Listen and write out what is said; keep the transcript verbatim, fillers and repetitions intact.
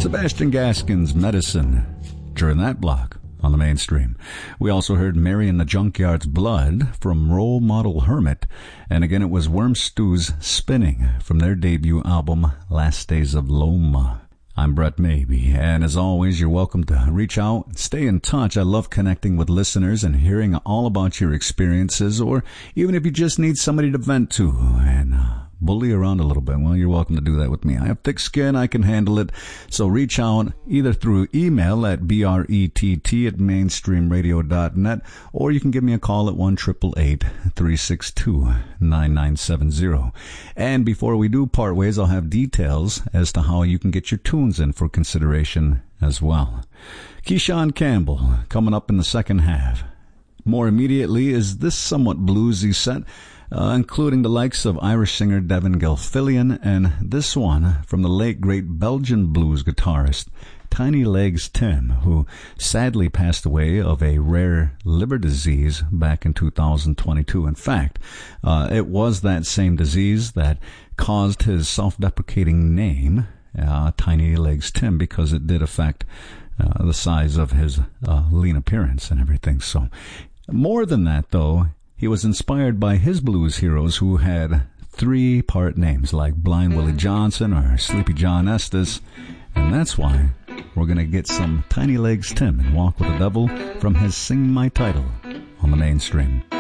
Sebastian Gaskin's Medicine during that block on the mainstream. We also heard Mary and the Junkyard's Blood from Role Model Hermit, and again it was Worm Stew's Spinning from their debut album Last Days of Loma. I'm Brett Maybe, and as always, you're welcome to reach out and stay in touch. I love connecting with listeners and hearing all about your experiences, or even if you just need somebody to vent to and uh, bully around a little bit, well, you're welcome to do that with me. I have thick skin, I can handle it, so reach out either through email at brett at mainstream radio dot net, or you can give me a call at one eight eight eight, three six two, nine nine seven zero. And before we do part ways, I'll have details as to how you can get your tunes in for consideration as well. Keyshawn Campbell coming up in the second half. More immediately is this somewhat bluesy set, Uh, including the likes of Irish singer Devin Gilfillian, and this one from the late great Belgian blues guitarist Tiny Legs Tim, who sadly passed away of a rare liver disease back in two thousand twenty-two. In fact, uh, it was that same disease that caused his self-deprecating name, uh, Tiny Legs Tim, because it did affect uh, the size of his uh, lean appearance and everything. So, more than that, though, he was inspired by his blues heroes who had three-part names like Blind Willie Johnson or Sleepy John Estes, and that's why we're going to get some Tiny Legs Tim and Walk with the Devil from his Sing My Title on the mainstream.